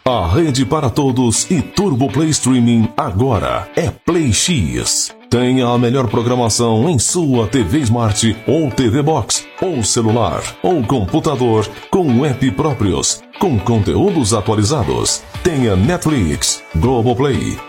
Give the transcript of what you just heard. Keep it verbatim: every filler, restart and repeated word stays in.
A rede para todos e Turbo Play Streaming agora é Play X. Tenha a melhor programação em sua T V Smart ou T V Box, ou celular, ou computador, com app próprios, com conteúdos atualizados. Tenha Netflix, Globoplay,